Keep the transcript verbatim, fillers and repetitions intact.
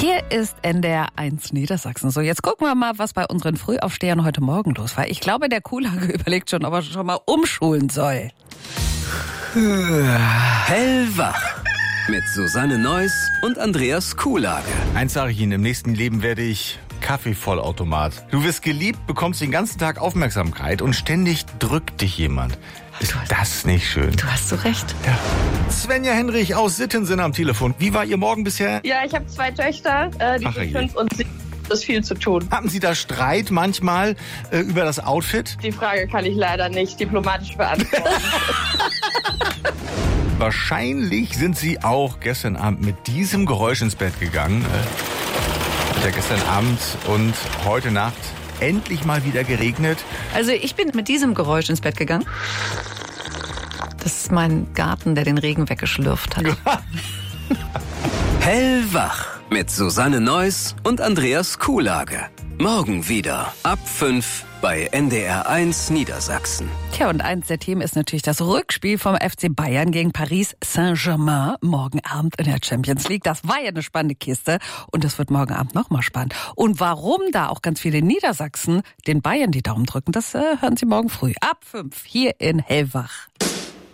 Hier ist N D R eins Niedersachsen. So, jetzt gucken wir mal, was bei unseren Frühaufstehern heute Morgen los war. Ich glaube, der Kuhlhage überlegt schon, ob er schon mal umschulen soll. Hellwach mit Susanne Neuss und Andreas Kuhlhage. Eins sage ich Ihnen, im nächsten Leben werde ich Kaffeevollautomat. Du wirst geliebt, bekommst den ganzen Tag Aufmerksamkeit und ständig drückt dich jemand. Ist das nicht schön? Du hast so recht. Ja. Svenja Henrich aus Sittensen am Telefon. Wie war Ihr Morgen bisher? Ja, ich habe zwei Töchter, äh, die Ach, sind je. fünf und sieben. Das ist viel zu tun. Haben Sie da Streit manchmal äh, über das Outfit? Die Frage kann ich leider nicht diplomatisch beantworten. Wahrscheinlich sind Sie auch gestern Abend mit diesem Geräusch ins Bett gegangen. Äh, hat ja gestern Abend und heute Nacht endlich mal wieder geregnet. Also ich bin mit diesem Geräusch ins Bett gegangen. Das ist mein Garten, der den Regen weggeschlürft hat. Hellwach mit Susanne Neuss und Andreas Kuhlhage. Morgen wieder ab fünf bei N D R eins Niedersachsen. Tja, und eins der Themen ist natürlich das Rückspiel vom F C Bayern gegen Paris Saint-Germain morgen Abend in der Champions League. Das war ja eine spannende Kiste und das wird morgen Abend nochmal spannend. Und warum da auch ganz viele Niedersachsen den Bayern die Daumen drücken, das äh, hören Sie morgen früh ab fünf hier in Hellwach.